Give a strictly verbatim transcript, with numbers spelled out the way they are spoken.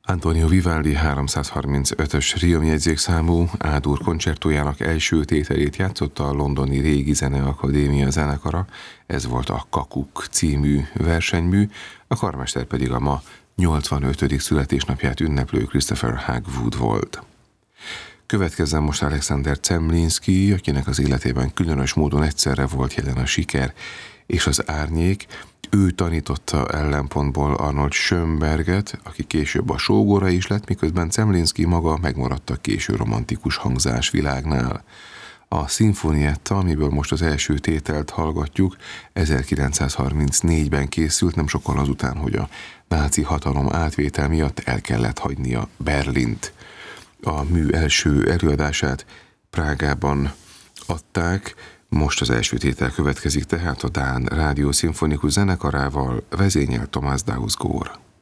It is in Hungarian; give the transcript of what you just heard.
Antonio Vivaldi háromszázharmincötös riomjegyzékszámú A-dur koncertójának első tételét játszotta a londoni Régi Zeneakadémia zenekara, ez volt a Kakuk című versenymű, a karmester pedig a ma nyolcvanötödik születésnapját ünneplő Christopher Hagwood volt. Következzen most Alexander Zemlinsky, akinek az életében különös módon egyszerre volt jelen a siker és az árnyék. Ő tanította ellenpontból Arnold Schönberget, aki később a sógora is lett, miközben Zemlinsky maga megmaradt a késő romantikus hangzás világnál. A Sinfonietta, amiből most az első tételt hallgatjuk, ezerkilencszázharmincnégyben készült, nem sokkal azután, hogy a náci hatalom átvétel miatt el kellett hagynia Berlint. A mű első előadását Prágában adták, most az első tétel következik tehát a Dán Rádió Szimfonikus Zenekarával, vezényel Thomas Dausgaard.